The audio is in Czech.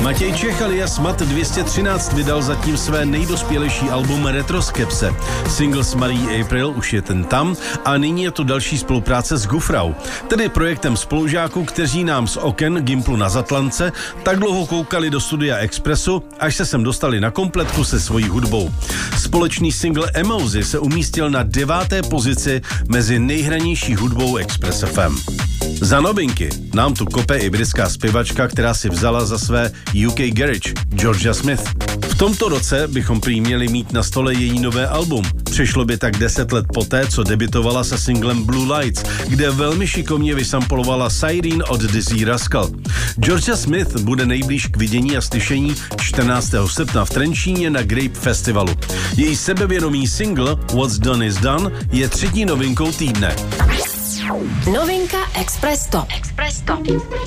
Matěj Čech alias Mat 213 vydal zatím své nejdospělejší album Retroskepse. Single s Marií April už je ten tam a nyní je to další spolupráce s Gufrau, tedy projektem spolužáků, kteří nám z oken Gimplu na Zatlance tak dlouho koukali do studia Expressu, až se sem dostali na kompletku se svojí hudbou. Společný single Emozy se umístil na 9. pozici mezi nejhranější hudbou Express FM. Za novinky nám tu kope i britská zpěvačka, která si vzala za své UK Garage, Georgia Smith. V tomto roce bychom prý měli mít na stole její nové album. Přišlo by tak 10 let poté, co debitovala se singlem Blue Lights, kde velmi šikovně vysampolovala Siren od Dizzy Rascal. Georgia Smith bude nejblíž k vidění a slyšení 14. srpna v Trenčíně na Grape Festivalu. Její sebevědomý single What's Done is Done je třetí novinkou týdne. Novinka Express Top.